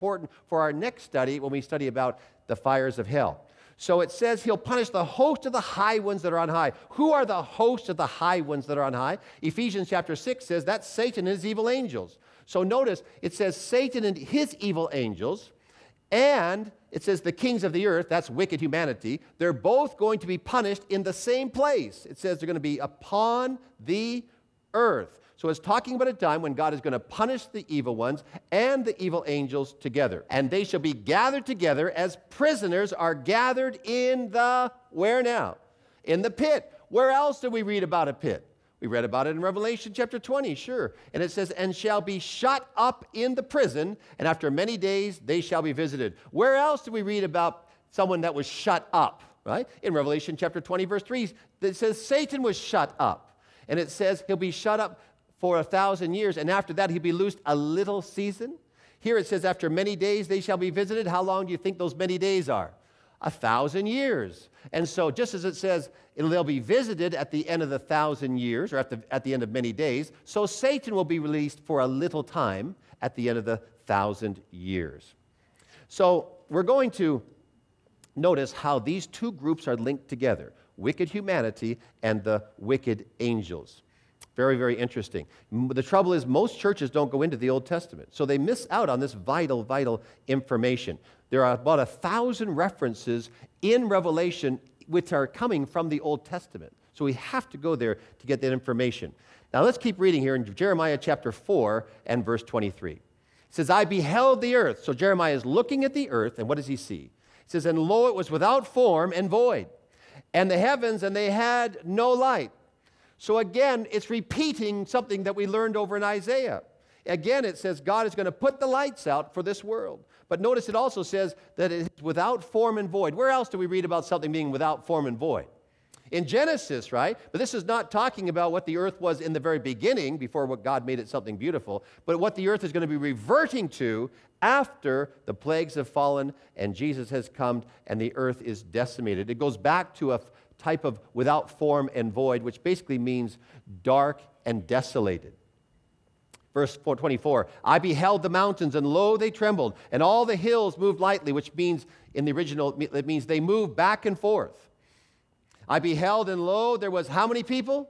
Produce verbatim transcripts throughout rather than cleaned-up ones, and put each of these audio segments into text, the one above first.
important for our next study when we study about the fires of hell. So it says he'll punish the host of the high ones that are on high. Who are the host of the high ones that are on high? Ephesians chapter six says that's Satan and his evil angels. So notice it says Satan and his evil angels, and it says the kings of the earth, that's wicked humanity, they're both going to be punished in the same place. It says they're going to be upon the earth. So it's talking about a time when God is going to punish the evil ones and the evil angels together. And they shall be gathered together as prisoners are gathered in the, where now? In the pit. Where else do we read about a pit? We read about it in Revelation chapter twenty, sure. And it says, and shall be shut up in the prison, and after many days they shall be visited. Where else do we read about someone that was shut up, right? In Revelation chapter twenty, verse three, it says Satan was shut up. And it says he'll be shut up for a thousand years, and after that he'll be loosed a little season. Here it says, after many days they shall be visited. How long do you think those many days are? A thousand years. And so just as it says they'll be visited at the end of the thousand years, or at the, at the end of many days, so Satan will be released for a little time at the end of the thousand years. So we're going to notice how these two groups are linked together, wicked humanity and the wicked angels. Very, very interesting. The trouble is most churches don't go into the Old Testament, so they miss out on this vital, vital information. There are about a thousand references in Revelation which are coming from the Old Testament. So we have to go there to get that information. Now let's keep reading here in Jeremiah chapter four and verse twenty-three. It says, I beheld the earth. So Jeremiah is looking at the earth, and what does he see? It says, and lo, it was without form and void, and the heavens, and they had no light. So again, it's repeating something that we learned over in Isaiah. Again, it says God is going to put the lights out for this world. But notice it also says that it's without form and void. Where else do we read about something being without form and void? In Genesis, right? But this is not talking about what the earth was in the very beginning, before what God made it something beautiful, but what the earth is going to be reverting to after the plagues have fallen and Jesus has come and the earth is decimated. It goes back to a type of without form and void, which basically means dark and desolated. Verse twenty-four, I beheld the mountains, and lo, they trembled, and all the hills moved lightly, which means, in the original, it means they move back and forth. I beheld, and lo, there was how many people?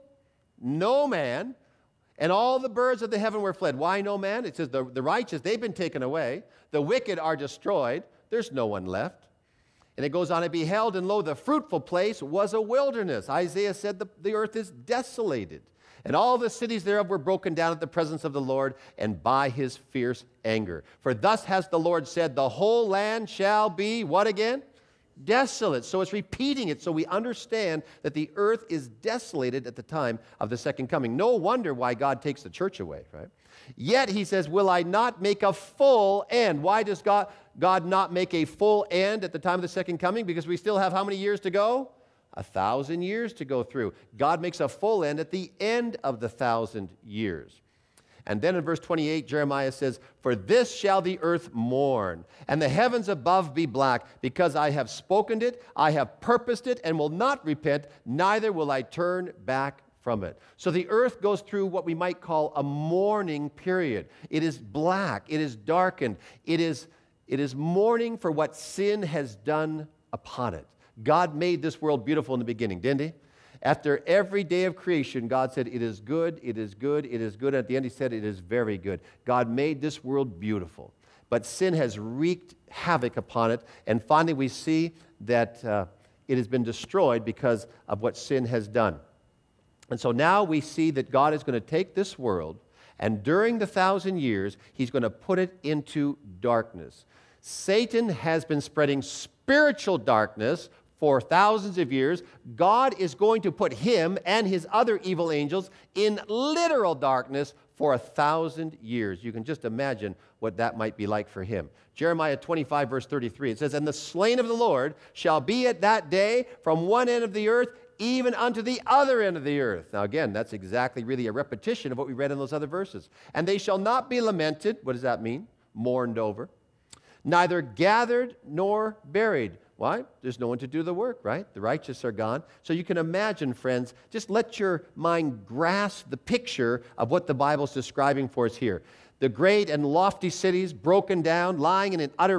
No man. And all the birds of the heaven were fled. Why no man? It says the, the righteous, they've been taken away. The wicked are destroyed. There's no one left. And it goes on, I beheld, and lo, the fruitful place was a wilderness. Isaiah said the, the earth is desolated. And all the cities thereof were broken down at the presence of the Lord and by his fierce anger. For thus has the Lord said, the whole land shall be, what again? Desolate. So it's repeating it so we understand that the earth is desolated at the time of the second coming. No wonder why God takes the church away, right? Yet he says, will I not make a full end? Why does God, God not make a full end at the time of the second coming? Because we still have how many years to go? A thousand years to go through. God makes a full end at the end of the thousand years. And then in verse twenty-eight, Jeremiah says, for this shall the earth mourn, and the heavens above be black, because I have spoken it, I have purposed it, and will not repent, neither will I turn back from it. So the earth goes through what we might call a mourning period. It is black, it is darkened, it is, it is mourning for what sin has done upon it. God made this world beautiful in the beginning, didn't he? After every day of creation, God said, it is good, it is good, it is good. And at the end, he said, it is very good. God made this world beautiful. But sin has wreaked havoc upon it. And finally, we see that uh, it has been destroyed because of what sin has done. And so now we see that God is going to take this world, and during the thousand years, he's going to put it into darkness. Satan has been spreading spiritual darkness for thousands of years. God is going to put him and his other evil angels in literal darkness for a thousand years. You can just imagine what that might be like for him. Jeremiah twenty-five, verse thirty-three, it says, and the slain of the Lord shall be at that day from one end of the earth even unto the other end of the earth. Now again, that's exactly really a repetition of what we read in those other verses. And they shall not be lamented. What does that mean? Mourned over. Neither gathered nor buried. Why? There's no one to do the work, right? The righteous are gone. So you can imagine, friends, just let your mind grasp the picture of what the Bible's describing for us here. the great and lofty cities broken down, lying in an utter